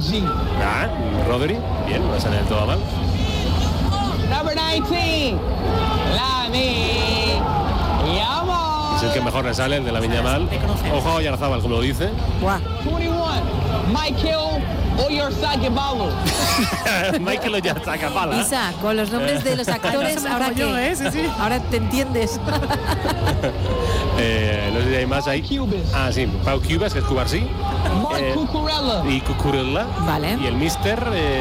Rodri, bien, no sale del todo mal. Number 19, Lamine Yamal. Es el que mejor le sale, el de la Yamal. Ojo a Oyarzábal, como lo dice. Buah. 21, Michael Oyarzabal. Michael Oyarzabal. Isa, con los nombres de los actores, ahora que ahora te entiendes. No sé si hay más ahí. Ah, sí, Pau Cubas, que es Cubarsí. Marc Cucurella. Y Cucurella. Vale. Y el Mister.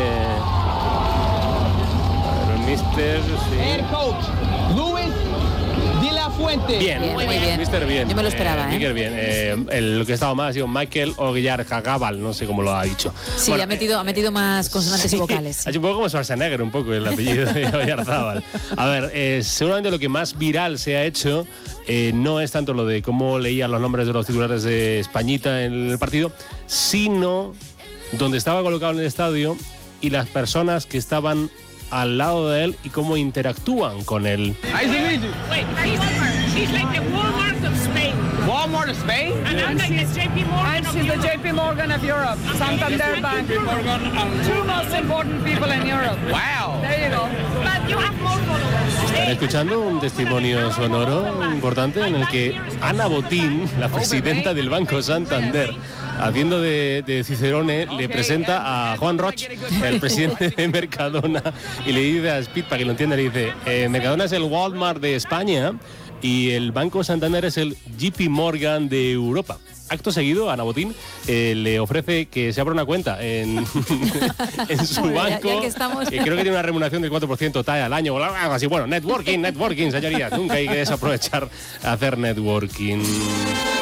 Sí. Head coach, Luis de la Fuente. Bien, Muy bien. Mister, bien. Yo me lo esperaba, Miguel, bien. El que estaba más ha sido Michael Oyarzabal, no sé cómo lo ha dicho. Sí, Bueno, ha metido más consonantes y vocales. Ha hecho un poco como Schwarzenegger, un poco el apellido de Oyarzabal. A ver, seguramente lo que más viral se ha hecho no es tanto lo de cómo leían los nombres de los titulares de Españita en el partido, sino donde estaba colocado en el estadio y las personas que estaban al lado de él y cómo interactúan con él. Nice to meet you. Wait, she's like the Walmart of Spain. Walmart of Spain? And I'm like the JP Morgan of Europe. JP Morgan of Europe, Santander Bank. Two most important people in Europe. Wow. There you go. But you have more followers. Están escuchando un testimonio sonoro importante en el que Ana Botín, la presidenta del Banco Santander, haciendo de Cicerone, le presenta a Juan Roch, el presidente de Mercadona, y le dice a Speed, para que lo entienda, le dice, Mercadona es el Walmart de España y el Banco Santander es el JP Morgan de Europa. Acto seguido, Ana Botín le ofrece que se abra una cuenta en su banco, ya que estamos. que creo que tiene una remuneración del 4% TAE al año o algo así. Bueno, networking, señorías. Nunca hay que desaprovechar hacer networking.